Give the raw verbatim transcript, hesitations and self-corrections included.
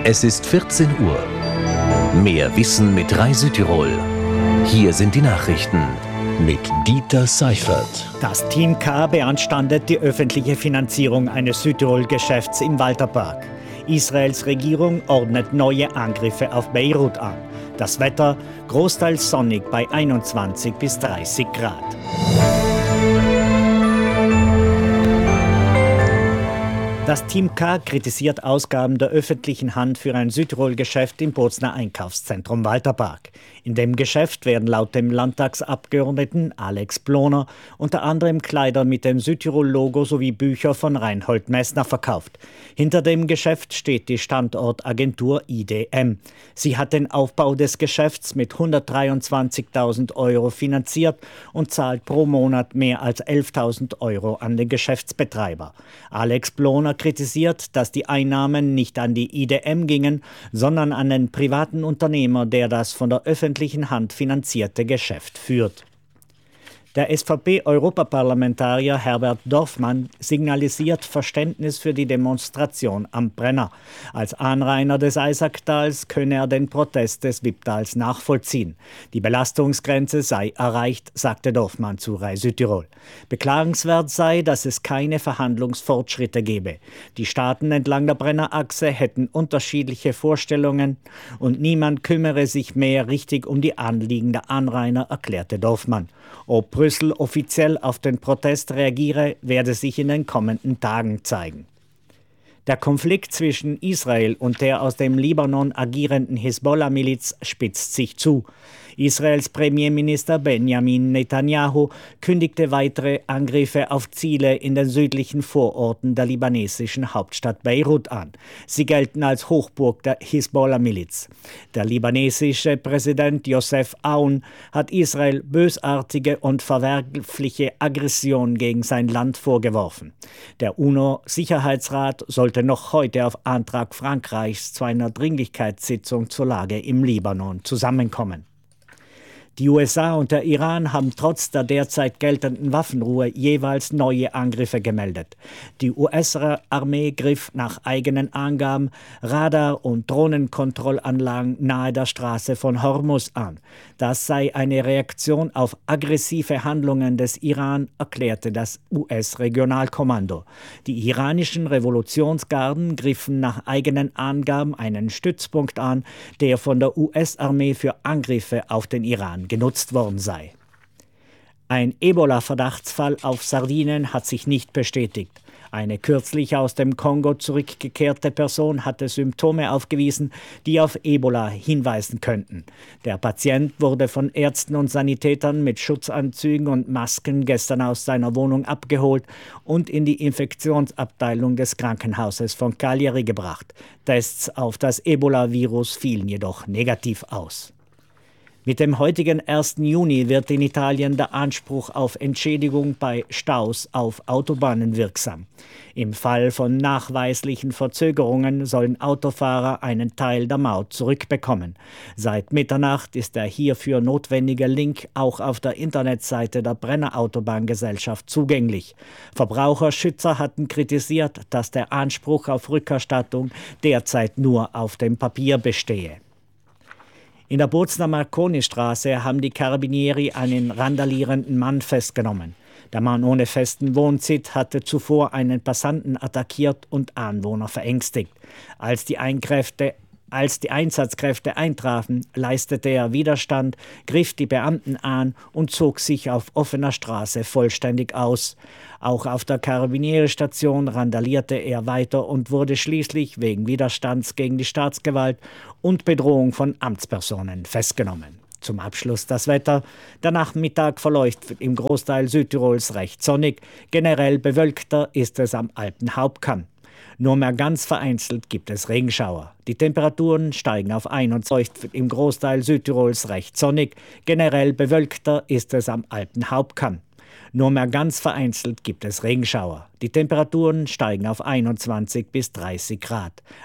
Es ist vierzehn Uhr. Mehr Wissen mit Rai Südtirol. Hier sind die Nachrichten mit Dieter Seifert. Das Team K beanstandet die öffentliche Finanzierung eines Südtirol-Geschäfts im Walterpark. Israels Regierung ordnet neue Angriffe auf Beirut an. Das Wetter großteils sonnig bei einundzwanzig bis dreißig Grad. Das Team K kritisiert Ausgaben der öffentlichen Hand für ein Südtirol-Geschäft im Bozner Einkaufszentrum Walterpark. In dem Geschäft werden laut dem Landtagsabgeordneten Alex Ploner unter anderem Kleider mit dem Südtirol-Logo sowie Bücher von Reinhold Messner verkauft. Hinter dem Geschäft steht die Standortagentur I D M. Sie hat den Aufbau des Geschäfts mit hundertdreiundzwanzigtausend Euro finanziert und zahlt pro Monat mehr als elftausend Euro an den Geschäftsbetreiber. Alex Ploner kritisiert, dass die Einnahmen nicht an die I D M gingen, sondern an den privaten Unternehmer, der das von der öffentlichen Hand finanzierte Geschäft führt. Der S V P-Europaparlamentarier Herbert Dorfmann signalisiert Verständnis für die Demonstration am Brenner. Als Anrainer des Eisaktals könne er den Protest des Wipptals nachvollziehen. Die Belastungsgrenze sei erreicht, sagte Dorfmann zu Rai Südtirol. Beklagenswert sei, dass es keine Verhandlungsfortschritte gebe. Die Staaten entlang der Brennerachse hätten unterschiedliche Vorstellungen und niemand kümmere sich mehr richtig um die Anliegen der Anrainer, erklärte Dorfmann. Ob Brüssel offiziell auf den Protest reagiere, werde sich in den kommenden Tagen zeigen. Der Konflikt zwischen Israel und der aus dem Libanon agierenden Hisbollah-Miliz spitzt sich zu. Israels Premierminister Benjamin Netanyahu kündigte weitere Angriffe auf Ziele in den südlichen Vororten der libanesischen Hauptstadt Beirut an. Sie gelten als Hochburg der Hisbollah-Miliz. Der libanesische Präsident Joseph Aoun hat Israel bösartige und verwerfliche Aggression gegen sein Land vorgeworfen. Der UNO-Sicherheitsrat sollte noch heute auf Antrag Frankreichs zu einer Dringlichkeitssitzung zur Lage im Libanon zusammenkommen. Die U S A und der Iran haben trotz der derzeit geltenden Waffenruhe jeweils neue Angriffe gemeldet. Die U S-Armee griff nach eigenen Angaben Radar- und Drohnenkontrollanlagen nahe der Straße von Hormuz an. Das sei eine Reaktion auf aggressive Handlungen des Iran, erklärte das U S-Regionalkommando. Die iranischen Revolutionsgarden griffen nach eigenen Angaben einen Stützpunkt an, der von der U S-Armee für Angriffe auf den Iran genutzt worden sei. Ein Ebola-Verdachtsfall auf Sardinien hat sich nicht bestätigt. Eine kürzlich aus dem Kongo zurückgekehrte Person hatte Symptome aufgewiesen, die auf Ebola hinweisen könnten. Der Patient wurde von Ärzten und Sanitätern mit Schutzanzügen und Masken gestern aus seiner Wohnung abgeholt und in die Infektionsabteilung des Krankenhauses von Cagliari gebracht. Tests auf das Ebola-Virus fielen jedoch negativ aus. Mit dem heutigen ersten Juni wird in Italien der Anspruch auf Entschädigung bei Staus auf Autobahnen wirksam. Im Fall von nachweislichen Verzögerungen sollen Autofahrer einen Teil der Maut zurückbekommen. Seit Mitternacht ist der hierfür notwendige Link auch auf der Internetseite der Brenner Autobahngesellschaft zugänglich. Verbraucherschützer hatten kritisiert, dass der Anspruch auf Rückerstattung derzeit nur auf dem Papier bestehe. In der Bozner Marconi-Straße haben die Carabinieri einen randalierenden Mann festgenommen. Der Mann ohne festen Wohnsitz hatte zuvor einen Passanten attackiert und Anwohner verängstigt. Als die Einkräfte Als die Einsatzkräfte eintrafen, leistete er Widerstand, griff die Beamten an und zog sich auf offener Straße vollständig aus. Auch auf der Carabinieri-Station randalierte er weiter und wurde schließlich wegen Widerstands gegen die Staatsgewalt und Bedrohung von Amtspersonen festgenommen. Zum Abschluss das Wetter. Der Nachmittag verläuft im Großteil Südtirols recht sonnig. Generell bewölkter ist es am Alpenhauptkamm. Nur mehr ganz vereinzelt gibt es Regenschauer. Die Temperaturen steigen auf einundzwanzig, im Großteil Südtirols recht sonnig. Generell bewölkter ist es am Alpenhauptkamm. Nur mehr ganz vereinzelt gibt es Regenschauer. Die Temperaturen steigen auf einundzwanzig bis dreißig Grad.